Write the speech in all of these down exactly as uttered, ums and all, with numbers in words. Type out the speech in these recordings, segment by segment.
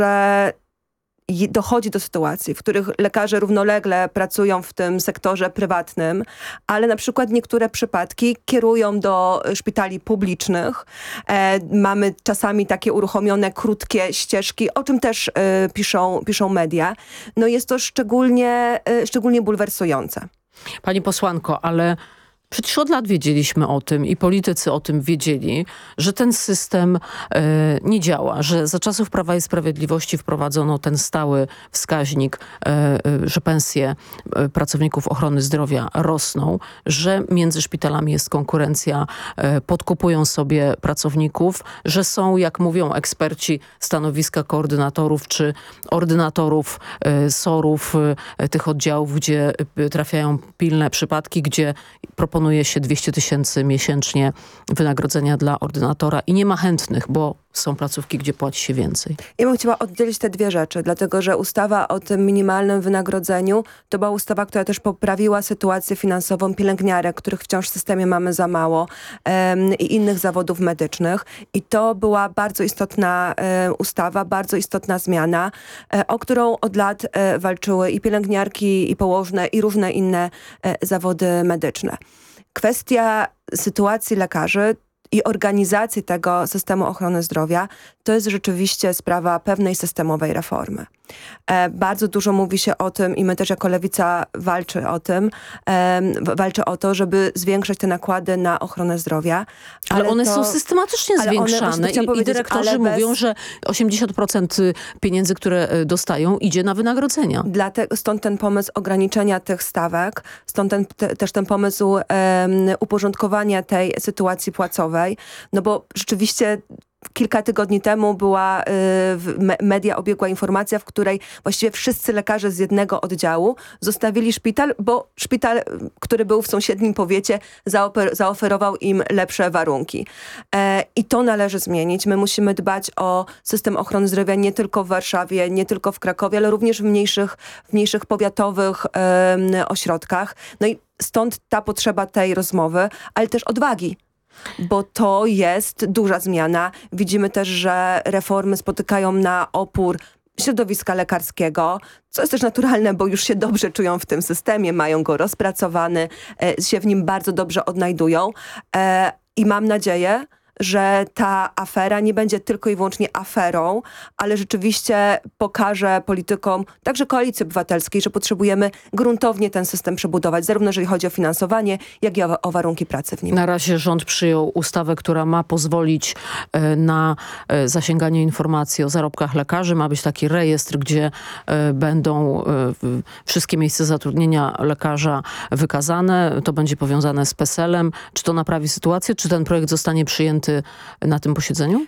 że dochodzi do sytuacji, w których lekarze równolegle pracują w tym sektorze prywatnym, ale na przykład niektóre przypadki kierują do szpitali publicznych. E, mamy czasami takie uruchomione krótkie ścieżki, o czym też e, piszą, piszą media. No jest to szczególnie, e, szczególnie bulwersujące. Pani posłanko, ale przecież od lat wiedzieliśmy o tym i politycy o tym wiedzieli, że ten system e, nie działa, że za czasów Prawa i Sprawiedliwości wprowadzono ten stały wskaźnik, e, e, że pensje e, pracowników ochrony zdrowia rosną, że między szpitalami jest konkurencja, e, podkupują sobie pracowników, że są, jak mówią eksperci, stanowiska koordynatorów czy ordynatorów e, sorów, e, tych oddziałów, gdzie e, trafiają pilne przypadki, gdzie proponują Proponuje się dwieście tysięcy miesięcznie wynagrodzenia dla ordynatora i nie ma chętnych, bo są placówki, gdzie płaci się więcej. Ja bym chciała oddzielić te dwie rzeczy, dlatego że ustawa o tym minimalnym wynagrodzeniu to była ustawa, która też poprawiła sytuację finansową pielęgniarek, których wciąż w systemie mamy za mało um, i innych zawodów medycznych. I to była bardzo istotna um, ustawa, bardzo istotna zmiana, um, o którą od lat um, walczyły i pielęgniarki, i położne, i różne inne um, zawody medyczne. Kwestia sytuacji lekarzy i organizacji tego systemu ochrony zdrowia to jest rzeczywiście sprawa pewnej systemowej reformy. E, bardzo dużo mówi się o tym i my też jako Lewica walczy o tym, e, walczy o to, żeby zwiększyć te nakłady na ochronę zdrowia. Ale, ale one to, są systematycznie zwiększane i, i dyrektorzy mówią, bez... że osiemdziesiąt procent pieniędzy, które dostają, idzie na wynagrodzenia. Dlatego, stąd ten pomysł ograniczenia tych stawek, stąd ten, te, też ten pomysł um, uporządkowania tej sytuacji płacowej, no bo rzeczywiście kilka tygodni temu była y, w media obiegła informacja, w której właściwie wszyscy lekarze z jednego oddziału zostawili szpital, bo szpital, który był w sąsiednim powiecie, zaofer zaoferował im lepsze warunki. E, I to należy zmienić. My musimy dbać o system ochrony zdrowia nie tylko w Warszawie, nie tylko w Krakowie, ale również w mniejszych, w mniejszych powiatowych y, ośrodkach. No i stąd ta potrzeba tej rozmowy, ale też odwagi. Bo to jest duża zmiana. Widzimy też, że reformy spotykają na opór środowiska lekarskiego, co jest też naturalne, bo już się dobrze czują w tym systemie, mają go rozpracowany, e, się w nim bardzo dobrze odnajdują. E, I mam nadzieję, że ta afera nie będzie tylko i wyłącznie aferą, ale rzeczywiście pokaże politykom, także Koalicji Obywatelskiej, że potrzebujemy gruntownie ten system przebudować, zarówno jeżeli chodzi o finansowanie, jak i o, o warunki pracy w nim. Na razie rząd przyjął ustawę, która ma pozwolić e, na e, zasięganie informacji o zarobkach lekarzy. Ma być taki rejestr, gdzie e, będą e, wszystkie miejsca zatrudnienia lekarza wykazane. To będzie powiązane z peselem. Czy to naprawi sytuację? Czy ten projekt zostanie przyjęty na tym posiedzeniu?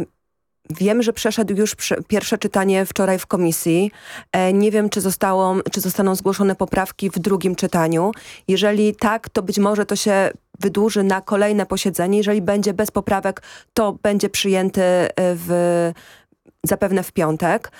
Wiem, że przeszedł już pierwsze czytanie wczoraj w komisji. Nie wiem, czy, zostało, czy zostaną zgłoszone poprawki w drugim czytaniu. Jeżeli tak, to być może to się wydłuży na kolejne posiedzenie. Jeżeli będzie bez poprawek, to będzie przyjęty w, zapewne w piątek.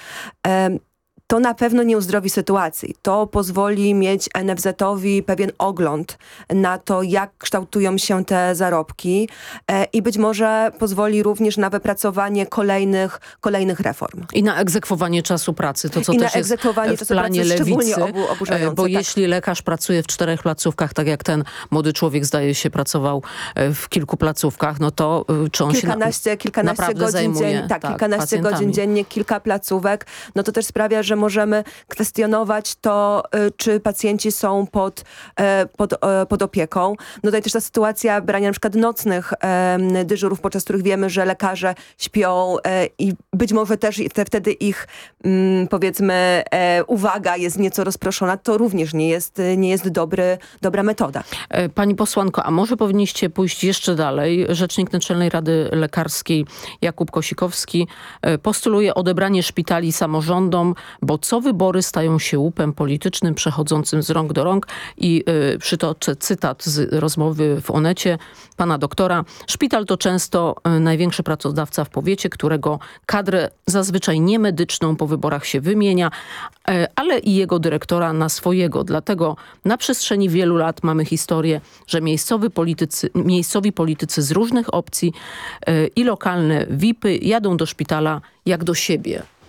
To na pewno nie uzdrowi sytuacji. To pozwoli mieć N F Z-owi pewien ogląd na to, jak kształtują się te zarobki e, i być może pozwoli również na wypracowanie kolejnych, kolejnych reform. I na egzekwowanie czasu pracy. To, co I też na jest egzekwowanie w czasu planie pracy Lewicy. Obu, oburzające, bo tak. jeśli lekarz pracuje w czterech placówkach, tak jak ten młody człowiek zdaje się pracował w kilku placówkach, no to czy on kilkanaście, się na, kilkanaście naprawdę godzin zajmuje dzien, tak, tak, kilkanaście pacjentami. godzin dziennie, kilka placówek, no to też sprawia, że możemy kwestionować to, czy pacjenci są pod, pod, pod opieką. No tutaj też ta sytuacja brania na przykład nocnych e, dyżurów, podczas których wiemy, że lekarze śpią e, i być może też te, wtedy ich m, powiedzmy e, uwaga jest nieco rozproszona, to również nie jest, nie jest dobry, dobra metoda. Pani posłanko, a może powinniście pójść jeszcze dalej? Rzecznik Naczelnej Rady Lekarskiej Jakub Kosikowski postuluje odebranie szpitali samorządom, bo co wybory stają się łupem politycznym przechodzącym z rąk do rąk i y, przytoczę cytat z rozmowy w Onecie pana doktora. Szpital to często y, największy pracodawca w powiecie, którego kadrę zazwyczaj niemedyczną po wyborach się wymienia, y, ale i jego dyrektora na swojego. Dlatego na przestrzeni wielu lat mamy historię, że miejscowi politycy, miejscowi politycy z różnych opcji y, i lokalne V I P-y jadą do szpitala jak do siebie.